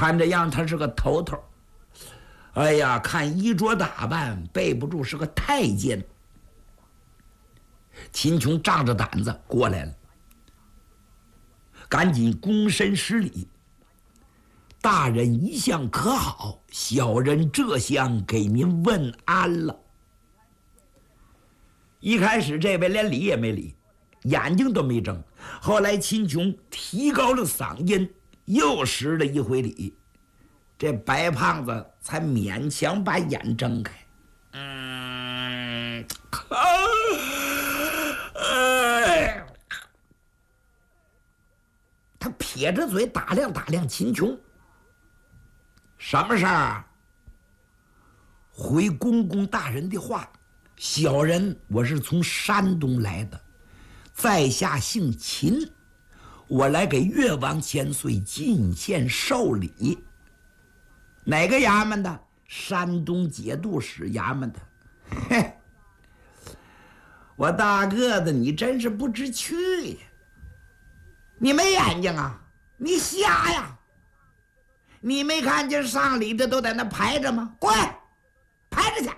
看这样他是个头头，哎呀，看衣着打扮背不住是个太监。秦琼仗着胆子过来了，赶紧躬身施礼。大人一向可好？小人这厢给您问安了。一开始这位连理也没理，眼睛都没睁。后来秦琼提高了嗓音，又施了一回礼，这白胖子才勉强把眼睁开。他撇着嘴打量秦琼。什么事儿啊？回公公大人的话，小人我是从山东来的，在下姓秦，我来给越王千岁进献寿礼。哪个衙门的？山东节度使衙门的。嘿，我大个子，你真是不知趣呀！你没眼睛啊？你瞎呀？你没看见上礼的都在那排着吗？滚，排着去！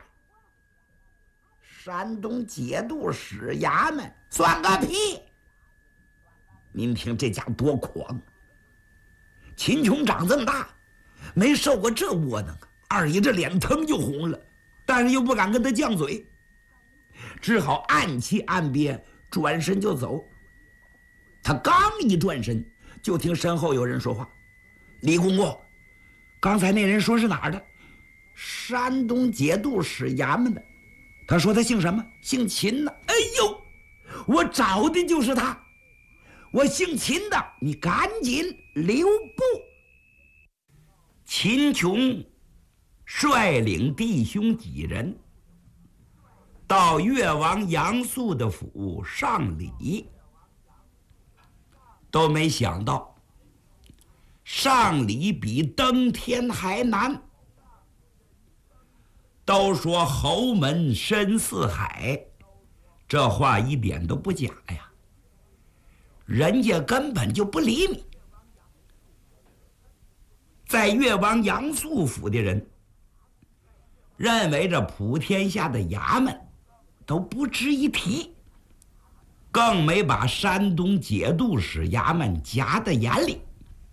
山东节度使衙门算个屁！您听这家多狂！秦琼长这么大，没受过这窝囊，二爷这脸腾就红了，但是又不敢跟他犟嘴，只好暗气暗憋，转身就走。他刚一转身，就听身后有人说话：“李公公，刚才那人说是哪儿的？山东节度使衙门的。他说他姓什么？姓秦呢。哎呦，我找的就是他，我姓秦的，你赶紧留步。”秦琼率领弟兄几人到越王杨素的府上礼，都没想到上礼比登天还难。都说侯门深似海，这话一点都不假呀，人家根本就不理你。在越王杨素府的人认为这普天下的衙门都不值一提，更没把山东节度使衙门夹在眼里。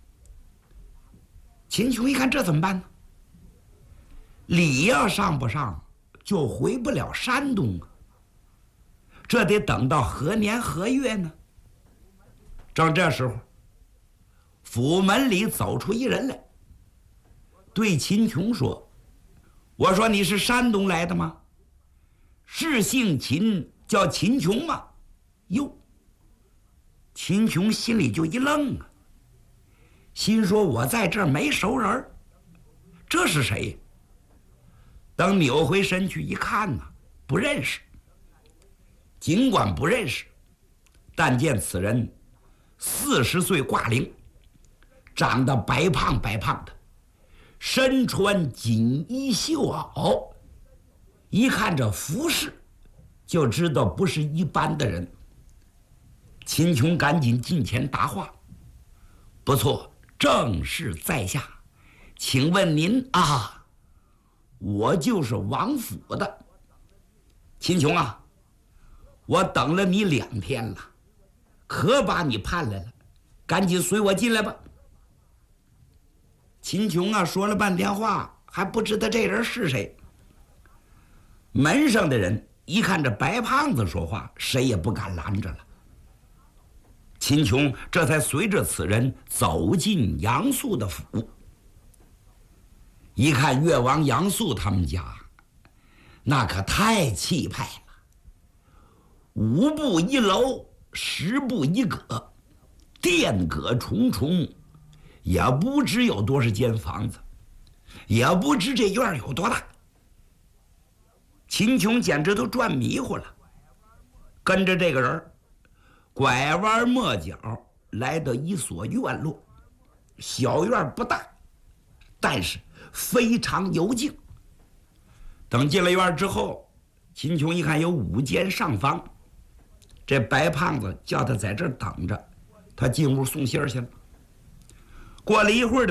秦琼一看这怎么办呢？礼要上不上，就回不了山东啊，这得等到何年何月呢？正这时候，府门里走出一人来，对秦琼说：“我说你是山东来的吗？是姓秦叫秦琼吗？”哟，秦琼心里就一愣啊，心说我在这儿没熟人，这是谁？等扭回身去一看呢，不认识。尽管不认识，但见此人40岁挂零，长得白胖白胖的，身穿锦衣绣袄，一看这服饰就知道不是一般的人。秦琼赶紧近前答话：“不错，正是在下，请问您啊？”“我就是王府的。”“秦琼啊，我等了你2天了，可把你盼来了，赶紧随我进来吧。”秦琼啊，说了半天话，还不知道这人是谁。门上的人一看这白胖子说话，谁也不敢拦着了。秦琼这才随着此人走进杨素的府。一看越王杨素他们家，那可太气派了，5步1楼，10步1阁，殿阁重重，也不知有多少间房子，也不知这院有多大。秦琼简直都转迷糊了，跟着这个人拐弯抹角来到一所院落。小院不大，但是非常幽静。等进了院之后，秦琼一看有5间上房，这白胖子叫他在这儿等着，他进屋送信儿去了。过了一会儿